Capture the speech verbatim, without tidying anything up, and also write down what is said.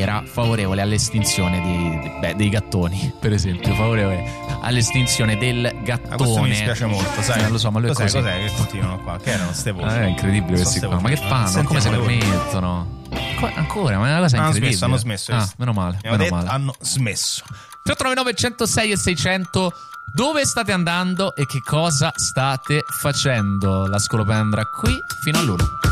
era favorevole all'estinzione di, di, beh, dei gattoni, per esempio, favorevole all'estinzione del gattone. Ah, questo mi dispiace molto, sai. Non lo so, ma lui è cos'è, così. cos'è che continuano qua? Che erano ste voci? Ah, è incredibile So questi ste qua. Ma che voci. fanno? Sentiamo Come si le voci. permettono? Co- ancora, ma è una cosa Hanno incredibile. smesso, hanno smesso. Ah, meno male, Abbiamo meno detto, male. hanno smesso. tre otto nove nove uno zero sei e seicento. Dove state andando e che cosa state facendo? La Scolopendra qui fino all'uno.